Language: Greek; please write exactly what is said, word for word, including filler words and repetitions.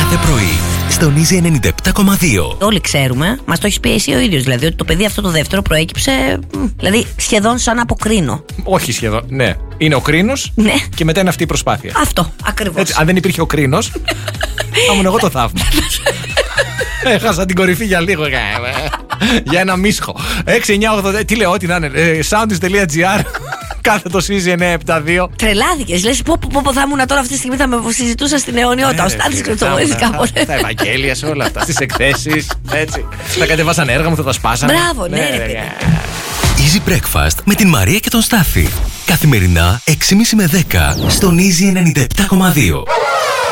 κάθε πρωί στον Easy ενενήντα επτά κόμμα δύο. Όλοι ξέρουμε, μας το έχεις πει εσύ ο ίδιος, δηλαδή ότι το παιδί αυτό το δεύτερο προέκυψε, δηλαδή σχεδόν σαν αποκρίνο. Όχι σχεδόν, ναι. Είναι ο κρίνος, ναι. Και μετά είναι αυτή η προσπάθεια. Αυτό, ακριβώς. Έτσι, αν δεν υπήρχε ο κρίνος, θα ήμουν εγώ το θαύμα. Έχασα την κορυφή για λίγο. Για ένα μίσχο. έξι εννιά οκτώ, τι λέω, ό,τι να είναι. Soundis.gr. Κάθε το Easy εννιακόσια εβδομήντα δύο. Τρελάθηκες. Λες πω, πω, πω θα ήμουν τώρα αυτή τη στιγμή, θα με συζητούσα στην αιωνιότητα. Ο Στάθης Κρυψοβοίδης κάποτε. Στα Ευαγγέλια, σε όλα αυτά. Στις εκθέσεις. Έτσι. Θα κατεβάσαν έργα μου, θα τα σπάσαν. Μπράβο, ναι, ρε. Easy Breakfast με την Μαρία και τον Στάθη. Καθημερινά έξι και μισή με δέκα στον Easy ενενήντα επτά κόμμα δύο.